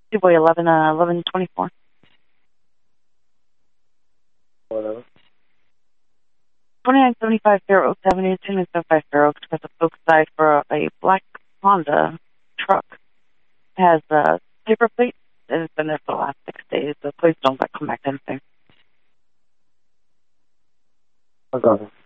Boy 1124. Whatever. 2975 Fair Oaks Avenue, 2975 Fair Oaks, got the Oaks side for a black Honda truck. It has a paper plate, and it's been there for the last 6 days. The plates don't come back to anything. I got it.